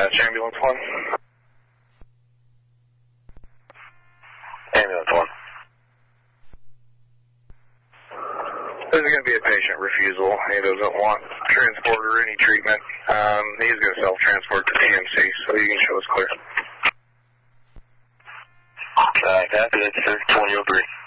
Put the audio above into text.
Dispatch, ambulance 1. Ambulance 1. This is going to be a patient refusal. He doesn't want transport or any treatment. He's going to self-transport to TMC, so you can show us clear. Copy that, sir. 2003.